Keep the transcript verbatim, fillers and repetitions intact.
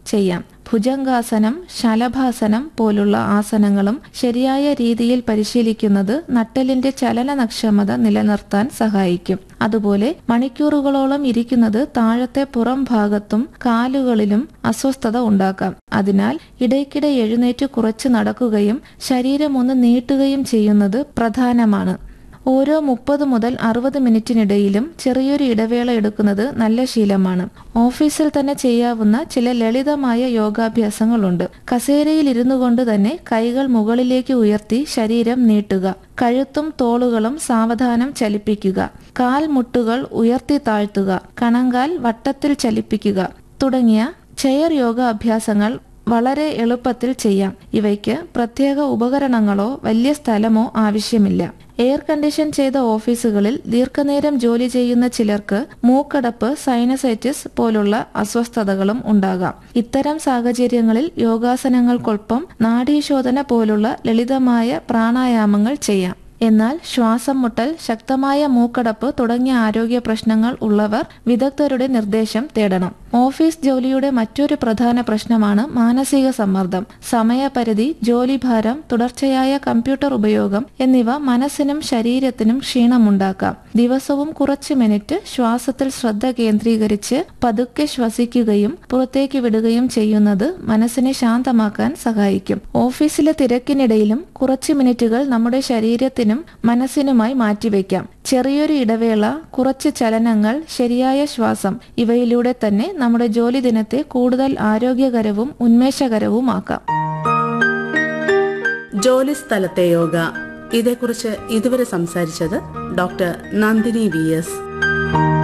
ചെയ്യാം. ഭുജംഗാസനം, ശലഭാസനം പോലുള്ള ആസനങ്ങളും ശരിയായ രീതിയിൽ പരിശീലിക്കുന്നത് നട്ടെല്ലിന്റെ ചലനനക്ഷമത നിലനിർത്താൻ സഹായിക്കും. അതുപോലെ മണിക്കൂറുകളോളം ഇരിക്കുന്നത് താഴത്തെ പുറം ഭാഗത്തും കാലുകളിലും അസ്വസ്ഥത ഉണ്ടാക്കാം. അതിനാൽ ഇടയ്ക്കിടെ എഴുന്നേറ്റ് കുറച്ച് നടക്കുകയും ശരീരം ഒന്ന് നീട്ടുകയും ചെയ്യുന്നത് പ്രധാനമാണ്. ഓരോ മുപ്പത് മുതൽ അറുപത് മിനിറ്റിനിടയിലും ചെറിയൊരു ഇടവേള എടുക്കുന്നത് നല്ല ശീലമാണ്. ഓഫീസിൽ തന്നെ ചെയ്യാവുന്ന ചില ലളിതമായ യോഗാഭ്യാസങ്ങളുണ്ട്. കസേരയിൽ ഇരുന്നു കൊണ്ട് തന്നെ കൈകൾ മുകളിലേക്ക് ഉയർത്തി ശരീരം നീട്ടുക, കഴുത്തും തോളുകളും സാവധാനം ചലിപ്പിക്കുക, കാൽ മുട്ടുകൾ ഉയർത്തി താഴ്ത്തുക, കണങ്കാൽ വട്ടത്തിൽ ചലിപ്പിക്കുക തുടങ്ങിയ ചെയർ യോഗ അഭ്യാസങ്ങൾ വളരെ എളുപ്പത്തിൽ ചെയ്യാം. ഇവയ്ക്ക് പ്രത്യേക ഉപകരണങ്ങളോ വലിയ സ്ഥലമോ ആവശ്യമില്ല. എയർ കണ്ടീഷൻ ചെയ്ത ഓഫീസുകളിൽ ദീർഘനേരം ജോലി ചെയ്യുന്ന ചിലർക്ക് മൂക്കടപ്പ്, സൈനസൈറ്റിസ് പോലുള്ള അസ്വസ്ഥതകളും ഉണ്ടാകാം. ഇത്തരം സാഹചര്യങ്ങളിൽ യോഗാസനങ്ങൾക്കൊപ്പം നാഡീശോധന പോലുള്ള ലളിതമായ പ്രാണായാമങ്ങൾ ചെയ്യാം. എന്നാൽ ശ്വാസം മുട്ടൽ, ശക്തമായ മൂക്കടപ്പ് തുടങ്ങിയ ആരോഗ്യ പ്രശ്നങ്ങൾ ഉള്ളവർ വിദഗ്ധരുടെ നിർദ്ദേശം തേടണം. ഓഫീസ് ജോലിയുടെ മറ്റൊരു പ്രധാന പ്രശ്നമാണ് മാനസിക സമ്മർദ്ദം. സമയപരിധി, ജോലിഭാരം, തുടർച്ചയായ കമ്പ്യൂട്ടർ ഉപയോഗം എന്നിവ മനസ്സിനും ശരീരത്തിനും ക്ഷീണമുണ്ടാക്കാം. ദിവസവും കുറച്ച് മിനിറ്റ് ശ്വാസത്തിൽ ശ്രദ്ധ കേന്ദ്രീകരിച്ച് പതുക്കെ ശ്വസിക്കുകയും പുറത്തേക്ക് വിടുകയും ചെയ്യുന്നത് മനസ്സിനെ ശാന്തമാക്കാൻ സഹായിക്കും. ഓഫീസിലെ തിരക്കിനിടയിലും കുറച്ച് മിനിറ്റുകൾ നമ്മുടെ ശരീരത്തിനും മനസ്സിനുമായി മാറ്റിവെക്കാം. ചെറിയൊരു ഇടവേള, കുറച്ച് ചലനങ്ങൾ, ശരിയായ ശ്വാസം ഇവയിലൂടെ തന്നെ നമ്മുടെ ജോലി ദിനത്തെ കൂടുതൽ ആരോഗ്യകരവും ഉന്മേഷകരവുമാക്കാം. ജോലി സ്ഥലത്തെ യോഗ, ഇതേക്കുറിച്ച് ഇതുവരെ സംസാരിച്ചത് ഡോക്ടർ നന്ദിനി വി എസ്.